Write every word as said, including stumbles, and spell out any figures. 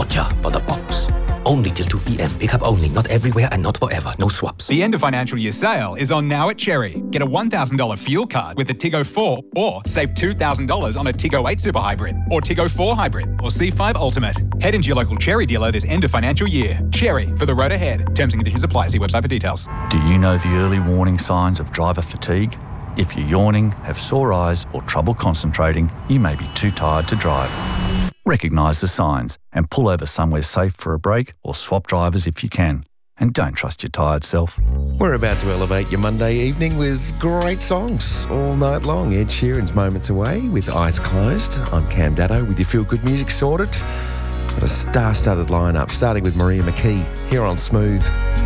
Gotcha for the box. Only till two p.m. Pick up only, not everywhere and not forever. No swaps. The end of financial year sale is on now at Cherry. Get a one thousand dollars fuel card with a Tiggo four or save two thousand dollars on a Tiggo eight Super Hybrid or Tiggo four Hybrid or C five Ultimate. Head into your local Cherry dealer this end of financial year. Cherry, for the road ahead. Terms and conditions apply. See website for details. Do you know the early warning signs of driver fatigue? If you're yawning, have sore eyes or trouble concentrating, you may be too tired to drive. Recognise the signs and pull over somewhere safe for a break or swap drivers if you can. And don't trust your tired self. We're about to elevate your Monday evening with great songs all night long. Ed Sheeran's Moments Away with Eyes Closed. I'm Cam Daddo with your feel-good music sorted. Got a star-studded lineup starting with Maria McKee here on Smooth.